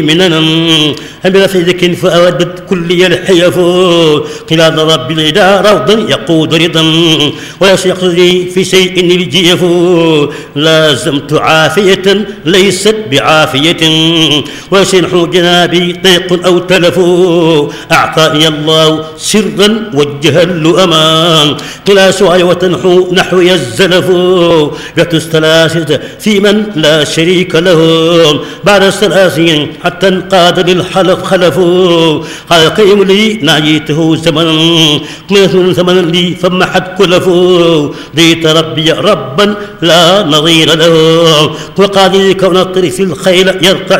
مننا أمر سيدك فأودت كل الحيف قلاد رب الإله روضا يقود رضا وليس يقصدي في شيء الجيف لازمت عافية ليست بعافية وسنح جنابي ضيق أو تلف أعطاني الله سرا والجهل أمان قلا سعي وتنحو نحوي الزلف جت الثلاثة في من لا شريك له بعد الثلاثين حتى انقاد للحلف خلفوا قال قيم لي ناجيته زمنا قيمة ثمنا لي فمحت كلفوا ديت ربي ربا لا نظير له وقاضي كون الطرف الخيل يرتع